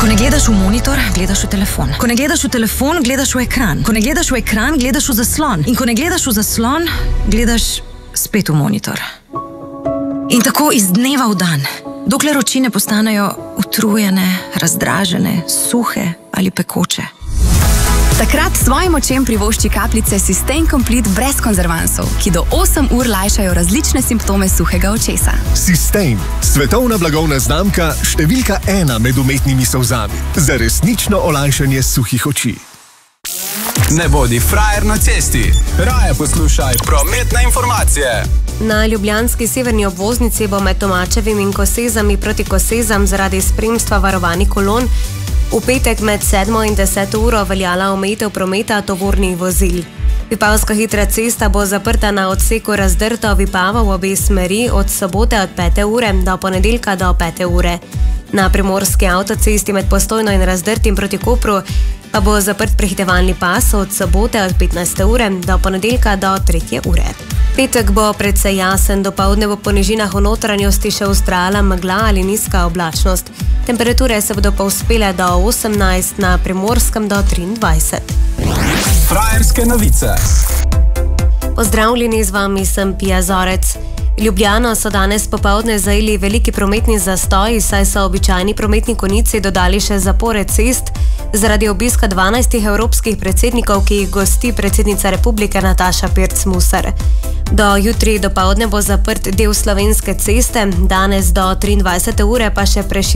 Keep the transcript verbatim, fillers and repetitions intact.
Ko ne gledaš v monitor, gledaš v telefon. Ko ne gledaš v telefon, gledaš v ekran. Ko ne gledaš v ekran, gledaš v zaslon. In ko ne gledaš v zaslon, gledaš spet v monitor. In tako iz dneva v dan, dokler oči ne postanejo utrujene, razdražene, suhe ali pekoče. Takrat svojim očem privošči kapljice Systane Complete brez konzervansov, ki do osem ur lajšajo različne simptome suhega očesa. Systane, svetovna blagovna znamka, številka ena med umetnimi solzami. Za resnično olajšanje suhih oči. Ne bodi frajer na cesti. Raje poslušaj prometne informacije. Na ljubljanski severni obvoznici bo med Tomačevim in Kosezami proti Kosezam zaradi spremstva varovanih kolon v petek med sedmo in deseto uro veljala omejitev prometa tovornih vozil. Vipavska hitra cesta bo zaprta na odseku Razdrto-Vipava v obe smeri od sobote od pete ure do ponedeljka do pete ure. Na primorski avtocesti med Postojno in Razdrtim proti Kopru pa bo zaprt prehitevalni pas od sobote od petnajste ure do ponedeljka do tretje ure. Petek bo precej jasen, dopoldne bo po nižinah v notranjosti še vztrajala megla ali nizka oblačnost. Temperature se bodo povzpele do osemnajst, na Primorskem do triindvajset. Frajerske novice. Pozdravljeni, z vami sem Pija Zorec. Ljubljano so danes popoldne zajeli veliki prometni zastoji, saj so običajni prometni konici dodali še zapore cest zaradi obiska dvanajstih evropskih predsednikov, ki jih gosti predsednica republike Nataša Pirc Musar. Do jutri dopoldne bo zaprt del Slovenske ceste, danes do triindvajsete ure pa še preširjen